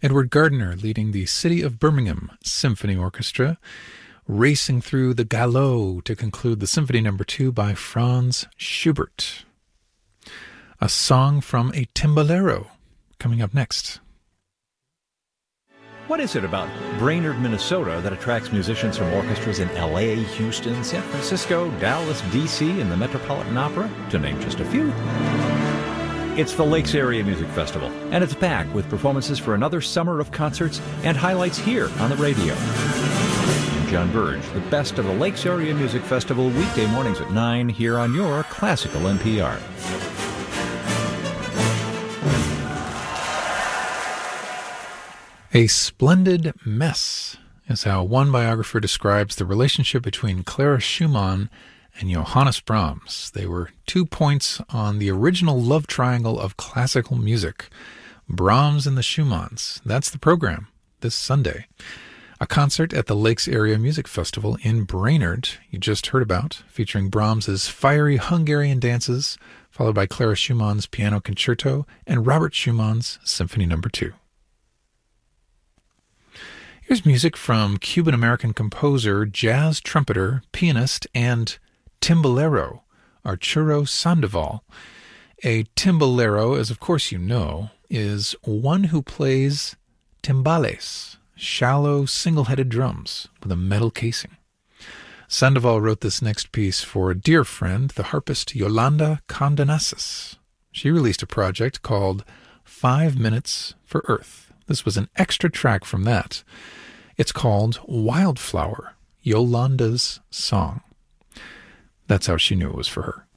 Edward Gardner leading the City of Birmingham Symphony Orchestra, racing through the Galop to conclude the Symphony No. 2 by Franz Schubert. A song from a timbalero coming up next. What is it about Brainerd, Minnesota that attracts musicians from orchestras in L.A., Houston, San Francisco, Dallas, D.C., and the Metropolitan Opera, to name just a few? It's the Lakes Area Music Festival, and it's back with performances for another summer of concerts and highlights here on the radio. I'm John Burge, the best of the Lakes Area Music Festival, weekday mornings at 9 here on your Classical NPR. A splendid mess is how one biographer describes the relationship between Clara Schumann and Johannes Brahms. They were 2 points on the original love triangle of classical music. Brahms and the Schumanns. That's the program this Sunday. A concert at the Lakes Area Music Festival in Brainerd, you just heard about, featuring Brahms's fiery Hungarian dances, followed by Clara Schumann's piano concerto and Robert Schumann's Symphony No. 2. Here's music from Cuban-American composer, jazz trumpeter, pianist, and timbalero, Arturo Sandoval. A timbalero, as of course you know, is one who plays timbales, shallow, single-headed drums with a metal casing. Sandoval wrote this next piece for a dear friend, the harpist Yolanda Condenasis. She released a project called 5 Minutes for Earth. This was an extra track from that. It's called Wildflower, Yolanda's Song. That's how she knew it was for her.